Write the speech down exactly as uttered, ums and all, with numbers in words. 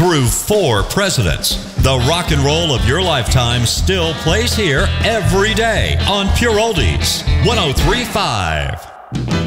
through four presidents. The rock and roll of your lifetime still plays here every day on Pure Oldies one oh three point five.